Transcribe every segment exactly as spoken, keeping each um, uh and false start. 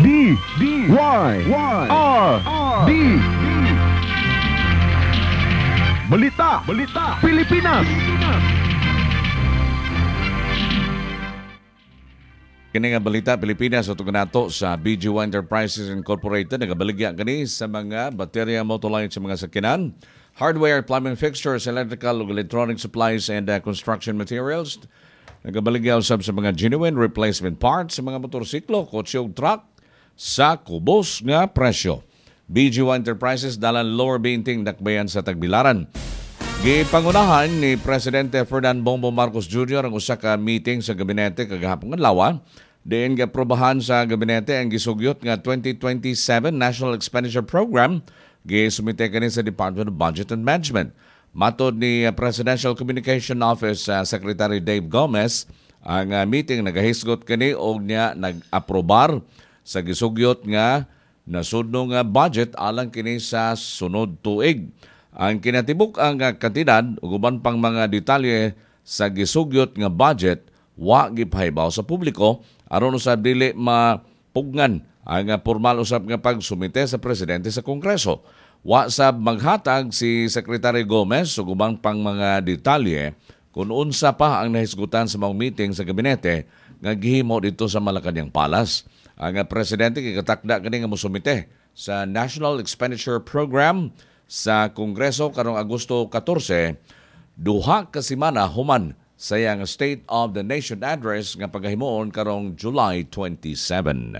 D D Y Y R D Balita Balita Pilipinas. Kini nga balita Pilipinas o nato sa B G Y Enterprises Incorporated nagabaligya kani sa mga baterya motoline sa mga sakinan, hardware, plumbing fixtures, electrical ug electronic supplies and uh, construction materials. Nagabaligya usab sa mga genuine replacement parts sa mga motorsiklo, kotse ug truck sa kubos nga presyo. B G Y Enterprises dalan lower binting dakbayan sa Tagbilaran. Gipangunahan ni Presidente Ferdinand Bongbong Marcos Junior ang usa ka meeting sa gabinete kagahapon adlaw. Diin giaprobahan sa gabinete ang gisugyot nga twenty twenty-seven National Expenditure Program gisumite kani sa Department of Budget and Management. Matod ni Presidential Communication Office uh, Secretary Dave Gomez, ang uh, meeting nagahisgot kani og niya nag-aprobar sa gisugyot nga nasudno nga budget alang kini sa sunod tuig. Ang kinatibuk ang uh, kantidad ug uban pang mga detalye sa gisugyot nga budget wa gipahibaw sa publiko aron usab dili mapugnan ang uh, formal usab nga pagsumite sa presidente sa Kongreso. Wa sab maghatag si Secretary Gomez ug ubang pang mga detalye kung unsa pa ang nahisgutan sa mga meeting sa gabinete nga gihimo dito sa Malacañang Palace. Ang presidente gikatakda kani nga mosumite sa National Expenditure Program sa Kongreso karong Agosto fourteen, duha ka semana human sa iyang State of the Nation address nga paghimuon karong July twenty-seventh.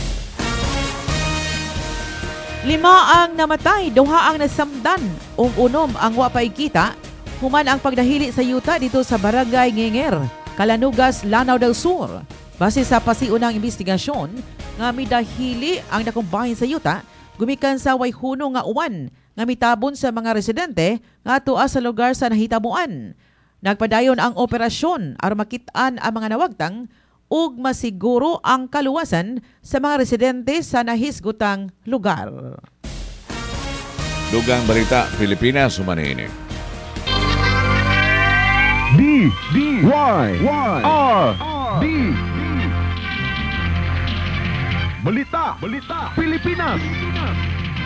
Lima ang namatay, duha ang nasamdan, ug unom ang wa pay kita human ang pagdahili sa yuta dito sa Barangay Nginger, Calanugas, Lanao del Sur. Base sa pasiunang investigasyon, nga midahili ang nakumbahin sa yuta, gumikan sa wayhuno nga uwan, nga mitabon sa mga residente nga tuwa sa lugar sa nahitamuan. Nagpadayon ang operasyon aron makit-an ang mga nawagtang ug masiguro ang kaluwasan sa mga residente sa nahisgutang lugar. Dugang balita Pilipinas humanini. D D Y Y R D Balita Balita Pilipinas.